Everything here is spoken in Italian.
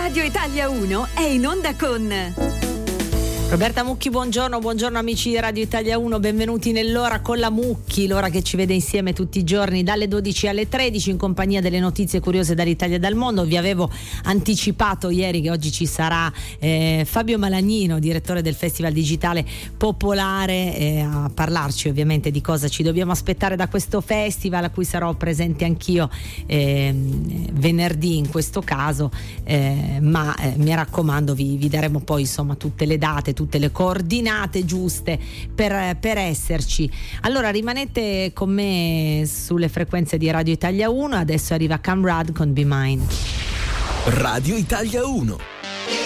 Radio Italia 1 è in onda con Roberta Mucchi, buongiorno amici di Radio Italia 1, benvenuti nell'ora con la Mucchi, l'ora che ci vede insieme tutti i giorni dalle 12 alle 13 in compagnia delle notizie curiose dall'Italia e dal mondo. Vi avevo anticipato ieri che oggi ci sarà Fabio Malagnino, direttore del Festival Digitale Popolare, a parlarci ovviamente di cosa ci dobbiamo aspettare da questo festival, a cui sarò presente anch'io venerdì in questo caso, ma mi raccomando vi daremo poi insomma tutte le date, tutte le coordinate giuste per esserci. Allora rimanete con me sulle frequenze di Radio Italia 1. Adesso arriva Camrad con Be Mine. Radio Italia 1.